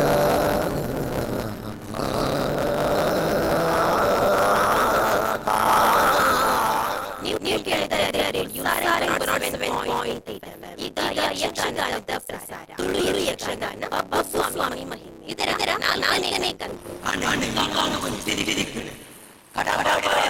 ನೀವು ಕೇಳಿದರೆ ಈಗ ಯಕ್ಷಗಾನದ ಪ್ರಸಾರ ತುಳು ಯಕ್ಷಗಾನ ಸ್ವಾಮಿ ಮಹಿಮೆ ಇದರ 4ನೇ ಕಂತು.